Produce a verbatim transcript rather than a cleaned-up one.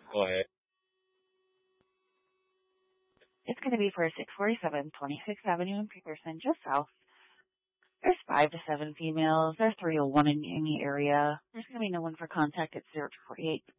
Go ahead. It's going to be for six forty-seven twenty-sixth Avenue in Peterson, just south. There's five to seven females. There's three oh one in any area. There's going to be no one for contact at zero two four eight.